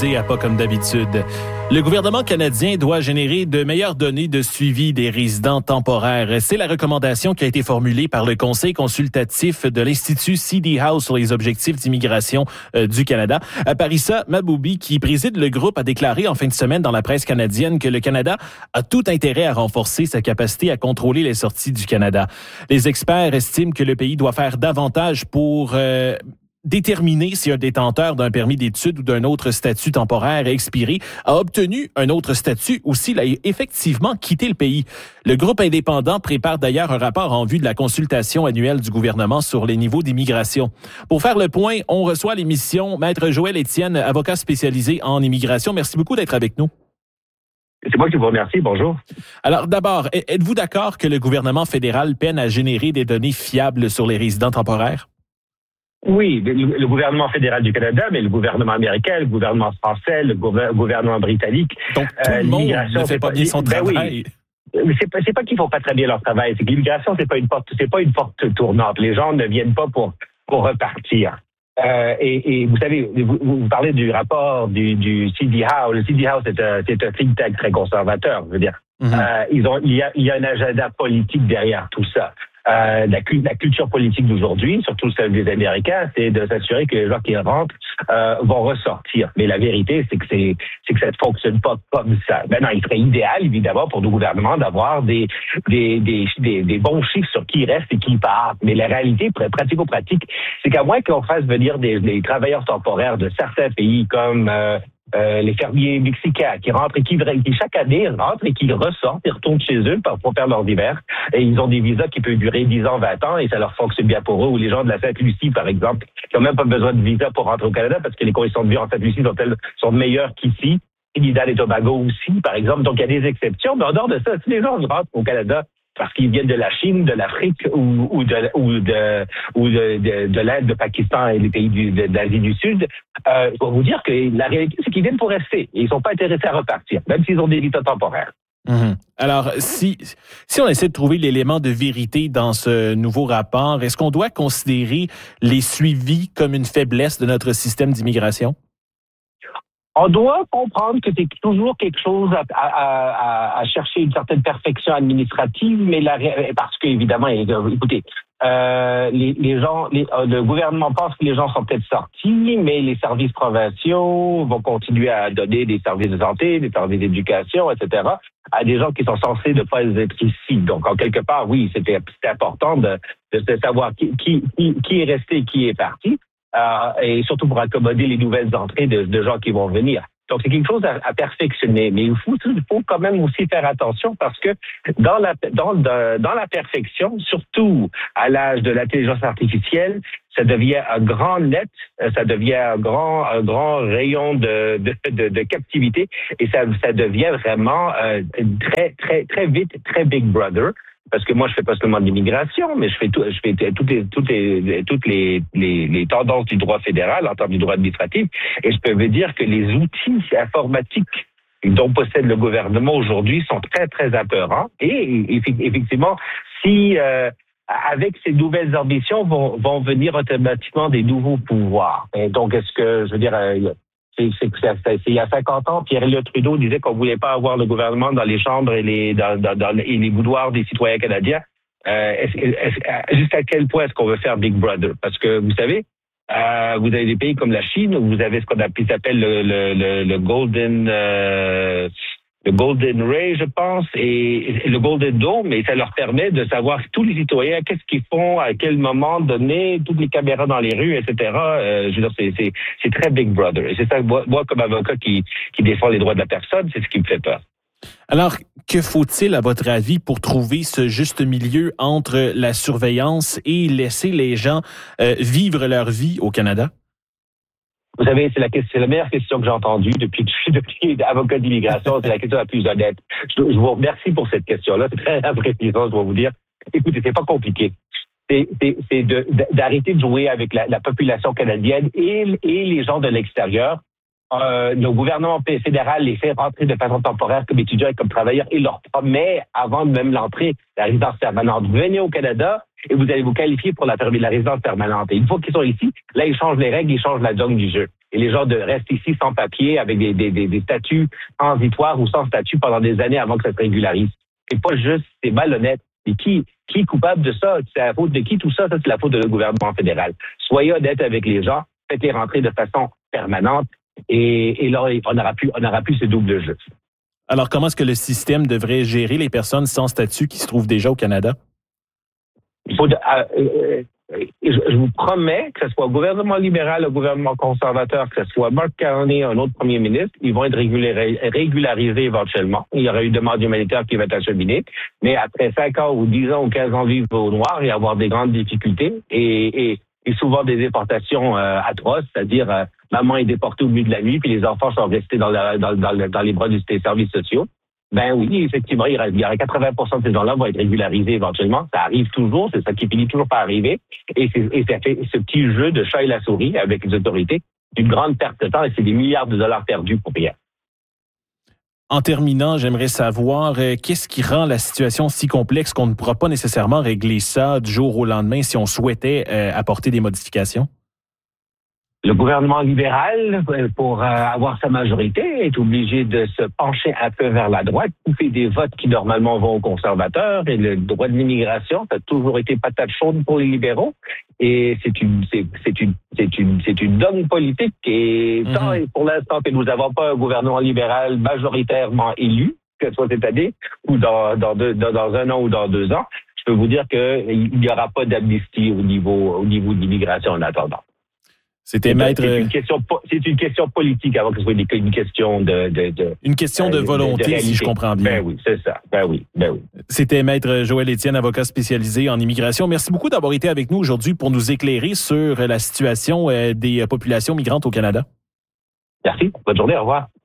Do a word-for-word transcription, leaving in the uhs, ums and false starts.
Pas comme d'habitude. Le gouvernement canadien doit générer de meilleures données de suivi des résidents temporaires. C'est la recommandation qui a été formulée par le Conseil consultatif de l'Institut C D House sur les objectifs d'immigration euh, du Canada. À Parissa Maboubi, qui préside le groupe, a déclaré en fin de semaine dans la presse canadienne que le Canada a tout intérêt à renforcer sa capacité à contrôler les sorties du Canada. Les experts estiment que le pays doit faire davantage pour euh, déterminer si un détenteur d'un permis d'études ou d'un autre statut temporaire expiré a obtenu un autre statut ou s'il a effectivement quitté le pays. Le groupe indépendant prépare d'ailleurs un rapport en vue de la consultation annuelle du gouvernement sur les niveaux d'immigration. Pour faire le point, on reçoit à l'émission Maître Joël Étienne, avocat spécialisé en immigration. Merci beaucoup d'être avec nous. C'est moi qui vous remercie. Bonjour. Alors d'abord, êtes-vous d'accord que le gouvernement fédéral peine à générer des données fiables sur les résidents temporaires? Oui, le, le gouvernement fédéral du Canada, mais le gouvernement américain, le gouvernement français, le gouver- gouvernement britannique. Donc tout le monde ne fait pas bien son ben travail. Oui. Mais c'est pas, c'est pas qu'ils font pas très bien leur travail, c'est que l'immigration, c'est pas une porte, c'est pas une porte tournante. Les gens ne viennent pas pour, pour repartir. Euh, et, et vous savez, vous, vous parlez du rapport du, du C D House. Le C D House, c'est un, c'est un think tank très conservateur, je veux dire. Mm-hmm. Euh, ils ont, il y a, il y a un agenda politique derrière tout ça. Euh, la, la culture politique d'aujourd'hui, surtout celle des Américains, c'est de s'assurer que les gens qui rentrent euh, vont ressortir. Mais la vérité, c'est que c'est, c'est que ça ne fonctionne pas comme ça. Maintenant, il serait idéal, évidemment, pour nos gouvernements d'avoir des des, des, des, des bons chiffres sur qui reste et qui part. Mais la réalité, pratico-pratique, c'est qu'à moins qu'on fasse venir des, des travailleurs temporaires de certains pays comme euh, Euh, les fermiers mexicains qui rentrent et qui, qui chaque année rentrent et qui ressortent, ils retournent chez eux pour, pour faire leur hiver. Et ils ont des visas qui peuvent durer dix ans, vingt ans et ça leur fonctionne bien pour eux. Ou les gens de la Sainte-Lucie, par exemple, qui n'ont même pas besoin de visa pour rentrer au Canada parce que les conditions de vie en Sainte-Lucie sont, sont meilleures qu'ici. Trinidad et Tobago aussi, par exemple. Donc, il y a des exceptions. Mais en dehors de ça, si les gens rentrent au Canada parce qu'ils viennent de la Chine, de l'Afrique ou, ou de ou de ou de, de, de l'Inde, de Pakistan et les pays du, de, d'Asie du Sud, euh, je vais vous dire que la réalité, c'est qu'ils viennent pour rester. Et ils ne sont pas intéressés à repartir, même s'ils ont des visas temporaires. Mmh. Alors, si, si on essaie de trouver l'élément de vérité dans ce nouveau rapport, est-ce qu'on doit considérer les suivis comme une faiblesse de notre système d'immigration? On doit comprendre que c'est toujours quelque chose à, à, à, à chercher une certaine perfection administrative, mais la, parce que évidemment, écoutez, euh, les, les gens, les, le gouvernement pense que les gens sont peut-être sortis, mais les services provinciaux vont continuer à donner des services de santé, des services d'éducation, et cetera, à des gens qui sont censés ne pas être ici. Donc, en quelque part, oui, c'était, c'était important de, de savoir qui, qui, qui, qui est resté et qui est parti. Euh, et surtout pour accommoder les nouvelles entrées de, de gens qui vont venir. Donc, c'est quelque chose à, à perfectionner. Mais il faut, il faut quand même aussi faire attention parce que dans la, dans, dans la perfection, surtout à l'âge de l'intelligence artificielle, ça devient un grand net, ça devient un grand, un grand rayon de, de, de, de captivité et ça, ça devient vraiment euh, très, très, très vite, très Big Brother. Parce que moi, je fais pas seulement de l'immigration, mais je fais tout, je fais toutes les, toutes les, toutes les, les, les tendances du droit fédéral en termes du droit administratif. Et je peux vous dire que les outils informatiques dont possède le gouvernement aujourd'hui sont très, très apeurants. Et effectivement, si, euh, avec ces nouvelles ambitions, vont, vont venir automatiquement des nouveaux pouvoirs. Et donc, est-ce que, je veux dire, euh, C'est, c'est, c'est, c'est, il y a cinquante ans, Pierre-Éliott Trudeau disait qu'on voulait pas avoir le gouvernement dans les chambres et les, dans, dans, dans et les boudoirs des citoyens canadiens. Euh, est-ce, est-ce, jusqu'à quel point est-ce qu'on veut faire Big Brother? Parce que, vous savez, euh, vous avez des pays comme la Chine où vous avez ce qu'on appelle, s'appelle le, le, le, le Golden... Euh, le Golden Ray, je pense, et, et le Golden Dome, et ça leur permet de savoir tous les citoyens, qu'est-ce qu'ils font, à quel moment donné, toutes les caméras dans les rues, et cetera. Euh, je veux dire, c'est, c'est, c'est très Big Brother. Et c'est ça, moi, moi comme avocat qui, qui défend les droits de la personne, c'est ce qui me fait peur. Alors, que faut-il, à votre avis, pour trouver ce juste milieu entre la surveillance et laisser les gens euh, vivre leur vie au Canada? Vous savez, c'est la, c'est la meilleure question que j'ai entendue depuis que je suis depuis avocat d'immigration. C'est la question la plus honnête. Je, je vous remercie pour cette question-là. C'est très appréciant, je dois vous dire. Écoutez, c'est pas compliqué. C'est, c'est, c'est de, d'arrêter de jouer avec la, la population canadienne et, et les gens de l'extérieur. Euh, le gouvernement fédéral les fait rentrer de façon temporaire comme étudiants et comme travailleurs et leur promet, avant même l'entrée, la résidence permanente. Vous venez au Canada et vous allez vous qualifier pour la, la résidence permanente. Et une fois qu'ils sont ici, là, ils changent les règles, ils changent la donne du jeu. et les gens de restent ici sans papier, avec des, des, des, des statuts transitoires ou sans statut pendant des années avant que ça se régularise. C'est pas juste, c'est malhonnête. Et qui, qui est coupable de ça? C'est la faute de qui tout ça? Ça, c'est la faute de le gouvernement fédéral. Soyez honnête avec les gens, faites-les rentrer de façon permanente et, et là, on n'aura plus, on n'aura plus ce double jeu. Alors, comment est-ce que le système devrait gérer les personnes sans statut qui se trouvent déjà au Canada? Il faut, de, euh, euh, je, je vous promets que ce soit le gouvernement libéral, le gouvernement conservateur, que ce soit Mark Carney, un autre premier ministre, ils vont être régularisés, régularisés éventuellement. Il y aura eu une demande humanitaire qui va être acheminée, mais après cinq ans ou dix ans ou quinze ans vivre au noir et avoir des grandes difficultés et, et, et souvent des déportations euh, atroces, c'est-à-dire euh, maman est déportée au milieu de la nuit puis les enfants sont restés dans, la, dans, dans, dans les bras des services sociaux. Ben oui, effectivement, il y aura quatre-vingts pour cent de ces gens-là vont être régularisés éventuellement. Ça arrive toujours, c'est ça qui finit toujours par arriver. Et, c'est, et ça fait ce petit jeu de chat et la souris avec les autorités, une grande perte de temps et c'est des milliards de dollars perdus pour rien. En terminant, j'aimerais savoir euh, qu'est-ce qui rend la situation si complexe qu'on ne pourra pas nécessairement régler ça du jour au lendemain si on souhaitait euh, apporter des modifications? Le gouvernement libéral, pour euh, avoir sa majorité, est obligé de se pencher un peu vers la droite, couper des votes qui normalement vont aux conservateurs. Et le droit de l'immigration, ça a toujours été patate chaude pour les libéraux. Et c'est une, c'est, c'est une, c'est une, c'est une dogme politique. Et mm-hmm. tant et pour l'instant que nous n'avons pas un gouvernement libéral majoritairement élu, que ce soit cette année ou dans, dans, deux, dans, dans un an ou dans deux ans, je peux vous dire qu'il n'y aura pas d'amnistie au niveau, au niveau de l'immigration en attendant. C'était maître. C'est une question, c'est une question politique avant que ce soit une question de, de, de une question de volonté, de, de si je comprends bien. Ben oui, c'est ça. Ben oui, ben oui. C'était maître Joël Étienne, avocat spécialisé en immigration. Merci beaucoup d'avoir été avec nous aujourd'hui pour nous éclairer sur la situation des populations migrantes au Canada. Merci. Bonne journée. Au revoir.